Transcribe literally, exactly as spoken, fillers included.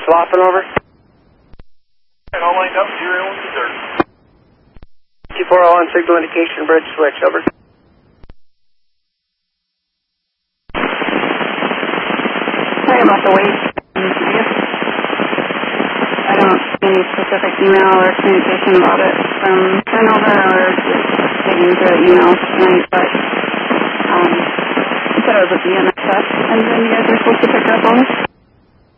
swapping over? And all lined up, zero one dessert. two four oh one signal indication, bridge switch, over. Sorry about the wait. I guess I don't see any specific email or communication about it from turnover or just digging through the emails tonight, but um, you said it was a B N S S engine you guys were supposed to pick up on?